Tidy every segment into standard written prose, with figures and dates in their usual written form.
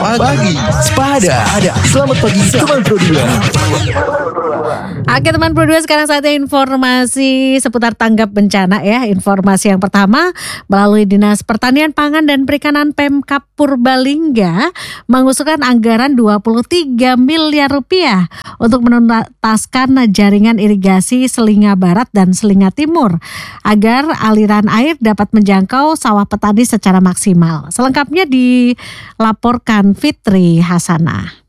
Sepada. Selamat pagi teman Pro 2. Oke teman Pro 2, sekarang saatnya informasi seputar tanggap bencana ya. Informasi yang pertama, melalui Dinas Pertanian Pangan dan Perikanan Pemkab Purbalingga mengusulkan anggaran 23 miliar rupiah untuk menuntaskan jaringan irigasi Selinga Barat dan Selinga Timur agar aliran air dapat menjangkau sawah petani secara maksimal. Selengkapnya dilaporkan Fitri Hasanah.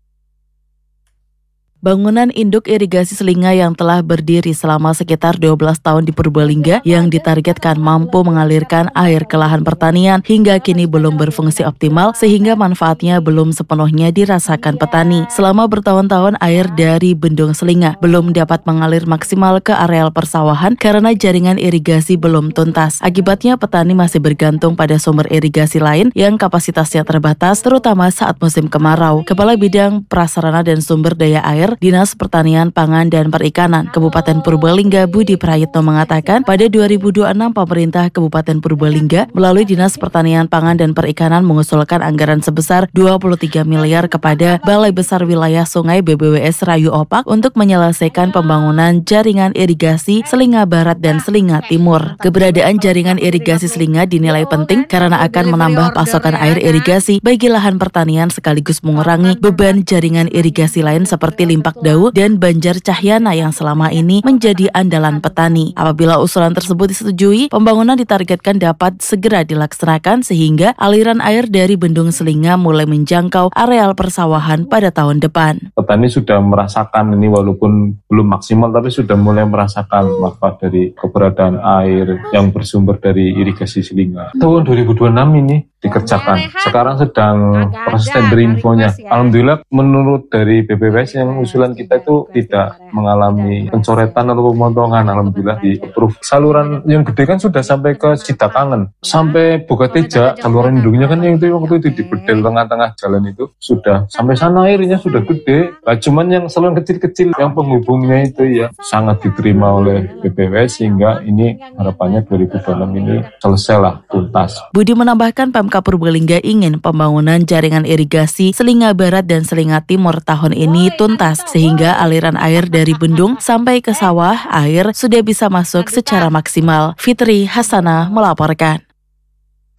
Bangunan induk irigasi Selinga yang telah berdiri selama sekitar 12 tahun di Purbalingga yang ditargetkan mampu mengalirkan air ke lahan pertanian hingga kini belum berfungsi optimal sehingga manfaatnya belum sepenuhnya dirasakan petani. Selama bertahun-tahun air dari bendung Selinga belum dapat mengalir maksimal ke areal persawahan karena jaringan irigasi belum tuntas. Akibatnya petani masih bergantung pada sumber irigasi lain yang kapasitasnya terbatas terutama saat musim kemarau. Kepala Bidang Prasarana dan Sumber Daya Air Dinas Pertanian Pangan dan Perikanan Kabupaten Purbalingga Budi Prayitno mengatakan pada 2026 pemerintah Kabupaten Purbalingga melalui Dinas Pertanian Pangan dan Perikanan mengusulkan anggaran sebesar 23 miliar kepada Balai Besar Wilayah Sungai BBWS Rayu Opak untuk menyelesaikan pembangunan jaringan irigasi Selinga Barat dan Selinga Timur. Keberadaan jaringan irigasi Selinga dinilai penting karena akan menambah pasokan air irigasi bagi lahan pertanian sekaligus mengurangi beban jaringan irigasi lain seperti Limpak Dawu dan Banjar Cahyana yang selama ini menjadi andalan petani. Apabila usulan tersebut disetujui, pembangunan ditargetkan dapat segera dilaksanakan sehingga aliran air dari bendung Selinga mulai menjangkau areal persawahan pada tahun depan. Petani sudah merasakan ini walaupun belum maksimal tapi sudah mulai merasakan manfaat dari keberadaan air yang bersumber dari irigasi Selinga. Tahun 2026 ini dikerjakan. Sekarang sedang proses tender infonya. Alhamdulillah menurut dari BPWS yang usulan kita itu tidak mengalami pencoretan atau pemotongan. Alhamdulillah di approve. Saluran yang gede kan sudah sampai ke Cidakangen, sampai Bogateja. Saluran induknya kan yang itu waktu itu di bedel tengah-tengah jalan itu sudah sampai sana airnya sudah gede. Nah, cuman yang saluran kecil-kecil yang penghubungnya itu ya sangat diterima oleh BPWS sehingga ini harapannya 2026 ini selesai lah tuntas. Budi menambahkan Pemkab Purbalingga ingin pembangunan jaringan irigasi Selinga Barat dan Selinga Timur tahun ini tuntas sehingga aliran air dari bendung sampai ke sawah air sudah bisa masuk secara maksimal. Fitri Hasanah melaporkan.